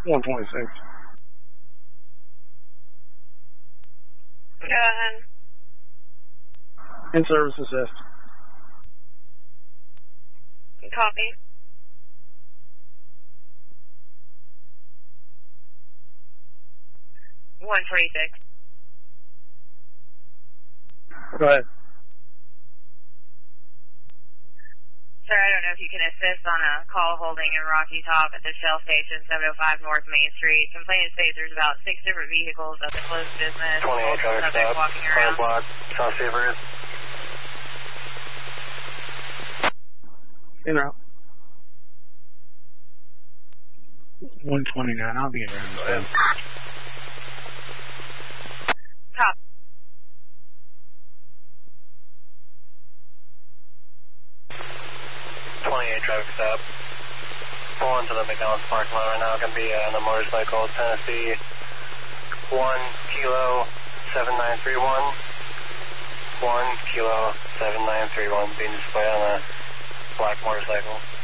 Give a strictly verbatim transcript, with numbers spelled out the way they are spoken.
one twenty-six. Go ahead. In service assist. Copy. one twenty-six. Go ahead. Sir, I don't know if you can assist on a call holding in Rocky Top at the Shell Station, seven oh five North Main Street. Complaint states there's about six different vehicles at the closed business. twenty-eight traffic stop. Walking around. Block. South Saver. In route. one twenty-nine. I'll be in round seven. Copy. twenty-eight traffic stop. Pull into the McDonald's parking lot right now. Going to be uh, on the motorcycle, Tennessee one kilo seven nine three one. one kilo seven nine three one being displayed on a black motorcycle.